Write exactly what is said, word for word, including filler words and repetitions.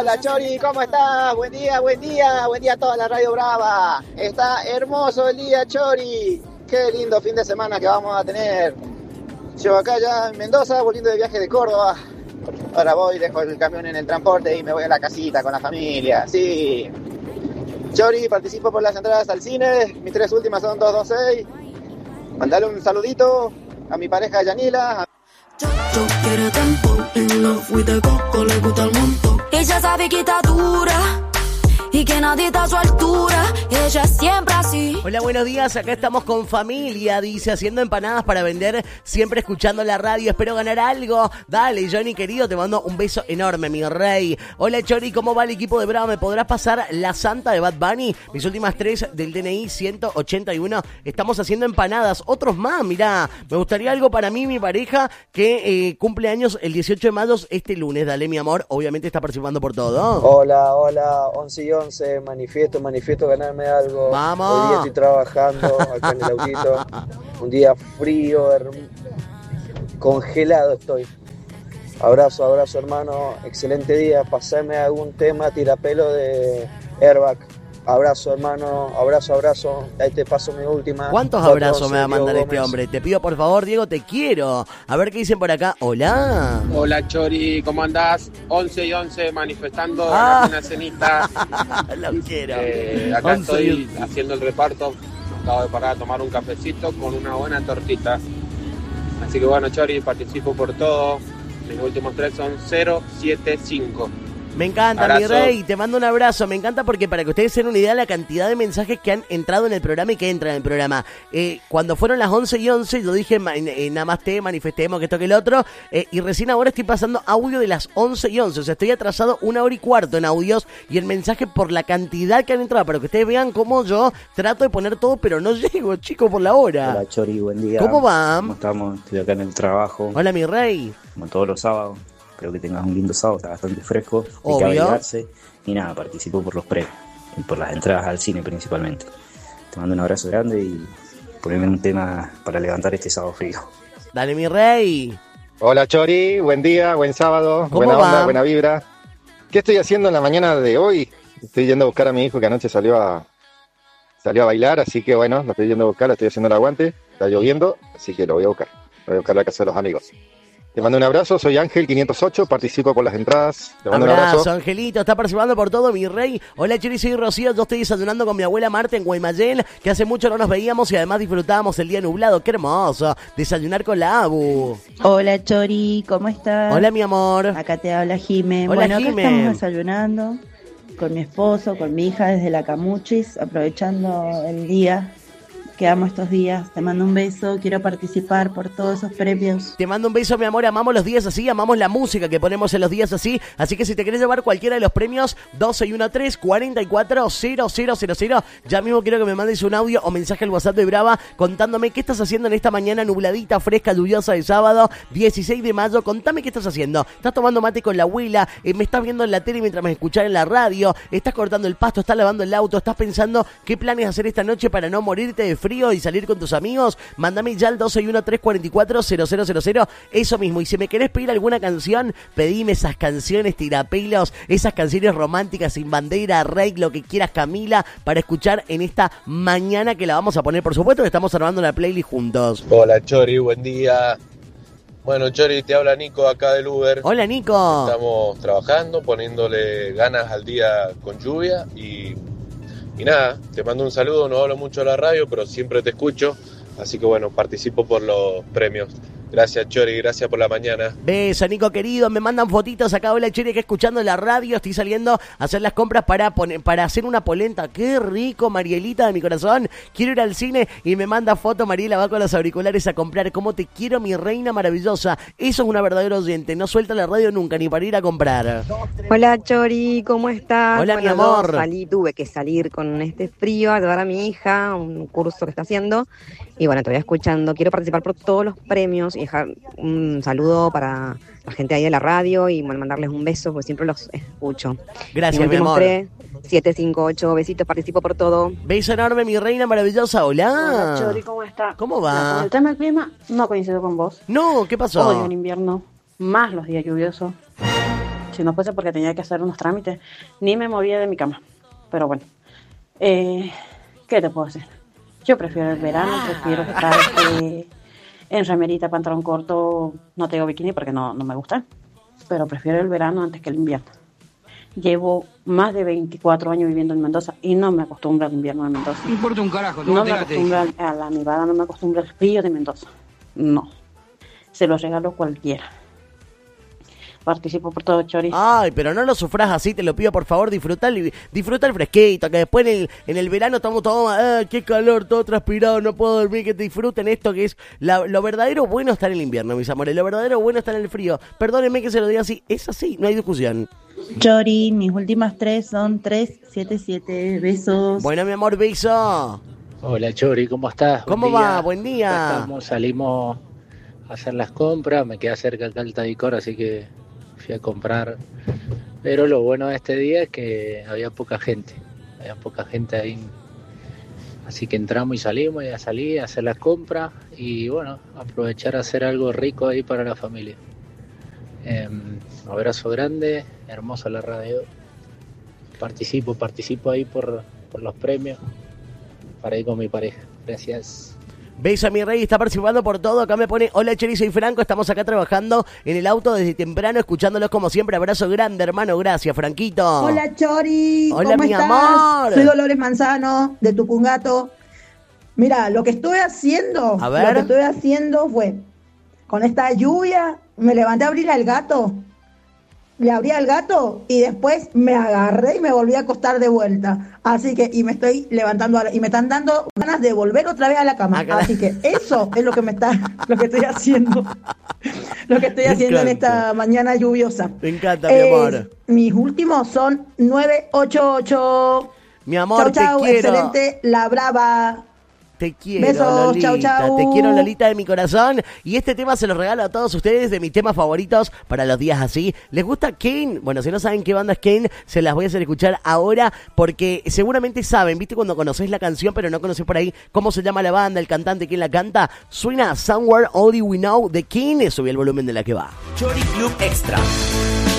Hola Chori, ¿cómo estás? Buen día, buen día, buen día a toda la Radio Brava. Está hermoso el día, Chori. Qué lindo fin de semana que vamos a tener. Yo acá ya en Mendoza, volviendo de viaje de Córdoba. Ahora voy, dejo el camión en el transporte y me voy a la casita con la familia. Sí. Chori, participo por las entradas al cine. Mis tres últimas son dos dos seis. Mandale un saludito a mi pareja Yanila. Yo quiero tiempo, en los fui de coco, le gusta el montón. Ella sabe que está dura y que nadie está a su altura. Ella es siempre así. Hola, buenos días. Acá estamos con familia, dice, haciendo empanadas para vender, siempre escuchando la radio. Espero ganar algo. Dale, Johnny, querido, te mando un beso enorme, mi rey. Hola, Chori, ¿cómo va el equipo de Bravo? ¿Me podrás pasar la santa de Bad Bunny? Mis últimas tres del D N I ciento ochenta y uno. Estamos haciendo empanadas. Otros más, mirá. Me gustaría algo para mí, mi pareja, que eh, cumple años el dieciocho de mayo este lunes. Dale, mi amor. Obviamente está participando por todo. Hola, hola, once y once, manifiesto, manifiesto ganarme algo. Vamos. Hoy día estoy trabajando acá en el autito. Un día frío, herm... congelado estoy. Abrazo, abrazo hermano, excelente día. Pasame algún tema, tirapelo de Airbag. Abrazo hermano, abrazo, abrazo. Ahí te paso mi última. ¿Cuántos abrazos me va a mandar este hombre? Te pido por favor, Diego, te quiero. A ver qué dicen por acá. Hola. Hola Chori, ¿cómo andás? once y once manifestando Ah. una cenita. Lo quiero. Eh, acá once y estoy haciendo el reparto. Acabo de parar a tomar un cafecito con una buena tortita. Así que bueno, Chori, participo por todo. Mis últimos tres son cero siete cinco. Me encanta, Abrazo. mi rey, te mando un abrazo. Me encanta porque para que ustedes se den una idea de la cantidad de mensajes que han entrado en el programa y que entran en el programa. Eh, cuando fueron las once y once, yo dije, ma- eh, namaste, manifestemos, que esto que el otro, eh, y recién ahora estoy pasando audio de las once y once. O sea, estoy atrasado una hora y cuarto en audios y en mensajes por la cantidad que han entrado. Para que ustedes vean cómo yo trato de poner todo, pero no llego, chicos, por la hora. Hola Chori, buen día. ¿Cómo va? ¿Cómo estamos? Estoy acá en el trabajo, Hola, mi rey. como todos los sábados. Espero que tengas un lindo sábado, está bastante fresco. Hay que Obvio. abrigarse. Y nada, participo por los premios y por las entradas al cine principalmente. Te mando un abrazo grande y poneme un tema para levantar este sábado frío. Dale, mi rey. Hola Chori, buen día, buen sábado, ¿Cómo buena va? onda, buena vibra. ¿Qué estoy haciendo en la mañana de hoy? Estoy yendo a buscar a mi hijo que anoche salió a salió a bailar, así que bueno, lo estoy yendo a buscar, le estoy haciendo el aguante, está lloviendo, así que lo voy a buscar. Lo voy a buscar a la casa de los amigos. Te mando un abrazo, soy Ángel quinientos ocho, participo por las entradas. Te mando un Abrazo, abrazo. Angelito, está participando por todo, mi rey. Hola, Chiri, soy Rocío. Yo estoy desayunando con mi abuela Marta en Guaymallén, que hace mucho no nos veíamos y además disfrutábamos el día nublado. Qué hermoso. Desayunar con la Abu. Hola Chori, ¿cómo estás? Hola, mi amor. Acá te habla Jime. Hola, bueno, acá Jime. estamos desayunando con mi esposo, con mi hija desde la Camuchis, aprovechando el día que amo estos días. Te mando un beso, quiero participar por todos esos premios. Te mando un beso, mi amor. Amamos los días así, amamos la música que ponemos en los días así. Así que si te querés llevar cualquiera de los premios, doce y trece, cuarenta y cuatro, cero cero cero cero. Ya mismo quiero que me mandes un audio o mensaje al WhatsApp de Brava contándome qué estás haciendo en esta mañana nubladita, fresca, lluviosa de sábado, dieciséis de mayo. Contame qué estás haciendo. ¿Estás tomando mate con la abuela? Eh, ¿Me estás viendo en la tele mientras me escuchás en la radio? ¿Estás cortando el pasto? ¿Estás lavando el auto? ¿Estás pensando qué planes hacer esta noche para no morirte de frío y salir con tus amigos? Mándame ya al doce y trece, cuarenta y cuatro, cero cero cero cero. Eso mismo. Y si me querés pedir alguna canción, pedime esas canciones tirapelos, esas canciones románticas sin bandera, rey, lo que quieras, Camila, para escuchar en esta mañana que la vamos a poner. Por supuesto que estamos armando la playlist juntos. Hola Chori, buen día. Bueno Chori, te habla Nico acá del Uber. Hola, Nico. Estamos trabajando, poniéndole ganas al día con lluvia y, y nada, te mando un saludo, no hablo mucho a la radio, pero siempre te escucho, así que bueno, participo por los premios. Gracias Chori, gracias por la mañana. Beso, Nico querido, me mandan fotitos acá. Hola Chori, que escuchando la radio, estoy saliendo a hacer las compras para poner, para hacer una polenta. Qué rico, Marielita de mi corazón. Quiero ir al cine y me manda foto. Mariela va con los auriculares a comprar. Cómo te quiero, mi reina maravillosa. Eso es una verdadera oyente, no suelta la radio nunca, ni para ir a comprar. Hola Chori, ¿cómo estás? Hola, mi Bueno, amor. yo salí, tuve que salir con este frío a llevar a mi hija a un curso que está haciendo y bueno, te voy escuchando. Quiero participar por todos los premios y dejar un saludo para la gente ahí de la radio y bueno, mandarles un beso porque siempre los escucho. Gracias, mi amor. siete cinco ocho, besitos, participo por todo. Beso enorme, mi reina maravillosa. Hola. Hola Chori, ¿cómo está? ¿Cómo va? Mira, con el tema del clima no coincido con vos. No, ¿qué pasó? Odio el invierno, más los días lluviosos. Si no fuese porque tenía que hacer unos trámites, ni me movía de mi cama. Pero bueno, eh, ¿qué te puedo decir? Yo prefiero el verano, prefiero estar este, en remerita, pantalón corto, no tengo bikini porque no, no me gusta, pero prefiero el verano antes que el invierno. Llevo más de veinticuatro años viviendo en Mendoza y no me acostumbro al invierno de Mendoza. No importa un carajo, no me acostumbro a la nevada, no me acostumbro al frío de Mendoza. No, se lo regalo cualquiera. Participo por todo, Chori. Ay, pero no lo sufras así, te lo pido por favor, disfruta el, disfruta el fresquito, que después en el, en el verano estamos todos, ah, qué calor, todo transpirado, no puedo dormir, que disfruten esto que es la, lo verdadero bueno está en el invierno, mis amores, lo verdadero bueno está en el frío. Perdónenme que se lo diga así, es así, no hay discusión. Chori, mis últimas tres son tres siete siete. Besos. Bueno, mi amor, beso. Hola, Chori, ¿cómo estás? ¿Cómo Buen va? día. Buen día. Ya estamos, salimos a hacer las compras, me queda cerca acá el Tadicor, así que fui a comprar. Pero lo bueno de este día es que había poca gente, había poca gente ahí. Así que entramos y salimos, y a salir a hacer las compras y bueno, aprovechar a hacer algo rico ahí para la familia. Eh, un abrazo grande, hermosa la radio. Participo, participo ahí por, por los premios para ir con mi pareja. Gracias. Beso a mi rey, está participando por todo. Acá me pone, hola Chori, soy Franco, estamos acá trabajando en el auto desde temprano, escuchándolos como siempre. Abrazo grande, hermano, gracias, Franquito. Hola Chori, hola, ¿cómo mi estás? amor. Soy Dolores Manzano, de Tupungato. Mira, lo que estoy haciendo, a ver. lo que estoy haciendo fue, con esta lluvia, me levanté a abrir al gato, le abrí al gato y después me agarré y me volví a acostar de vuelta. Así que, y me estoy levantando ahora, y me están dando ganas de volver otra vez a la cama. Ah, así que eso es lo que me está, lo que estoy haciendo, lo que estoy Me haciendo en encanta. esta mañana lluviosa. Me encanta, mi Eh, amor. Mis últimos son nueve ocho ocho. Mi amor, Chau, chau, te quiero. excelente, la brava. Te quiero, Besos, Lolita. chau, chau. Te quiero, Lolita, de mi corazón. Y este tema se lo regalo a todos ustedes de mis temas favoritos para los días así. ¿Les gusta Kane? Bueno, si no saben qué banda es Kane, se las voy a hacer escuchar ahora porque seguramente saben, ¿viste? Cuando conocés la canción, pero no conocés por ahí cómo se llama la banda, el cantante, quién la canta. Suena Somewhere Only We Know de Kane. Subí el volumen de la que va. Chori Club Extra.